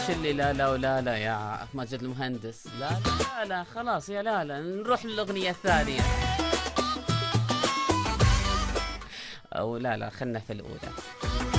ايش اللي لا لا ولا لا يا ماجد المهندس؟ لا لا لا خلاص يا لا لا، نروح للاغنية الثانية. او لا لا، خلنا في الاولى.